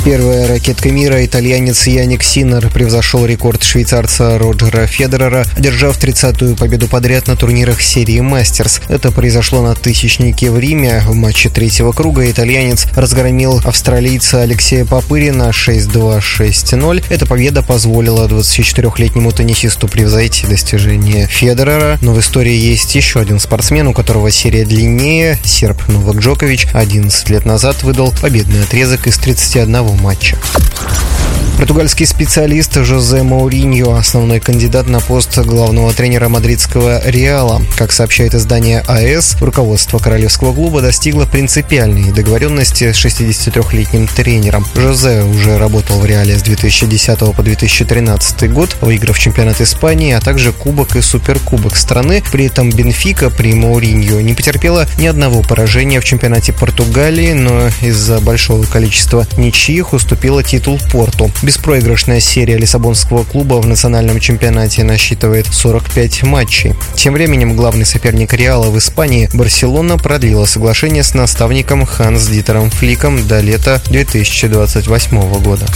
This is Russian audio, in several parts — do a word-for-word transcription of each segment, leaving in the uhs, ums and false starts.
Первая ракетка мира, итальянец Яник Синнер, превзошел рекорд швейцарца Роджера Федерера, одержав тридцатую победу подряд на турнирах серии «Мастерс». Это произошло на тысячнике в Риме. В матче третьего круга итальянец разгромил австралийца Алексея Попырина шесть два шесть ноль. Эта победа позволила двадцатичетырёхлетнему теннисисту превзойти достижение Федерера. Но в истории есть еще один спортсмен, у которого серия длиннее. Серб Новак Джокович одиннадцать лет назад выдал победный отрезок из тридцати одного матча. Португальский специалист Жозе Моуриньо, основной кандидат на пост главного тренера мадридского «Реала». Как сообщает издание АС, руководство королевского клуба достигло принципиальной договоренности с шестидесятитрёхлетним тренером. Жозе уже работал в «Реале» с две тысячи десятого по две тысячи тринадцатый год, выиграв чемпионат Испании, а также кубок и суперкубок страны. При этом Бенфика при Моуриньо не потерпела ни одного поражения в чемпионате Португалии, но из-за большого количества ничьих уступила титул Порту. Беспроигрышная серия лиссабонского клуба в национальном чемпионате насчитывает сорок пять матчей. Тем временем главный соперник «Реала» в Испании, Барселона, продлила соглашение с наставником Ханс-Дитером Фликом до лета две тысячи двадцать восьмого года.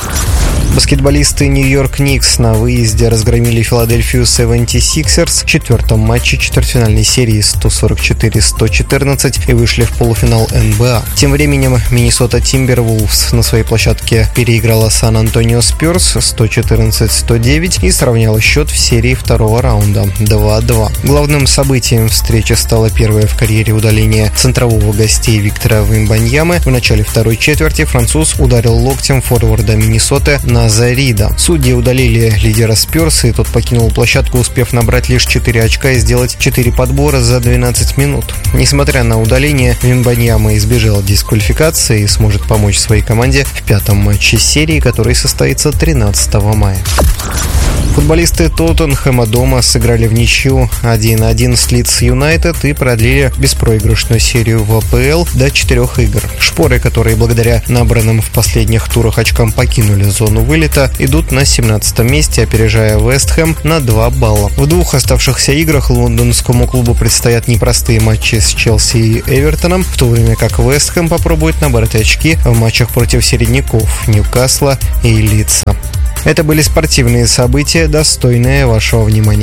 Баскетболисты Нью-Йорк Никс на выезде разгромили Филадельфию севенти сиксерс в четвертом матче четвертьфинальной серии сто сорок четыре сто четырнадцать и вышли в полуфинал эн бэ а. Тем временем Миннесота Тимбервулвс на своей площадке переиграла Сан-Антонио Спёрс сто четырнадцать сто девять и сравняла счет в серии второго раунда два два. Главным событием встречи стало первое в карьере удаление центрового гостей Виктора Вембаньямы. В начале второй четверти француз ударил локтем форварда Миннесоты на Зарида. Судьи удалили лидера Спёрс, и тот покинул площадку, успев набрать лишь четыре очка и сделать четыре подбора за двенадцать минут. Несмотря на удаление, Вембаньяма избежал дисквалификации и сможет помочь своей команде в пятом матче серии, который состоится тринадцатого мая. Футболисты Тоттенхэма дома сыграли в ничью один один с Лидс Юнайтед и продлили беспроигрышную серию в а пэ эл до четырех игр. Шпоры, которые благодаря набранным в последних турах очкам покинули зону вылета, идут на семнадцатом месте, опережая Вест Хэм на два балла. В двух оставшихся играх лондонскому клубу предстоят непростые матчи с Челси и Эвертоном, в то время как Вест Хэм попробует набрать очки в матчах против середняков Ньюкасла и Лидса. Это были спортивные события, достойные вашего внимания.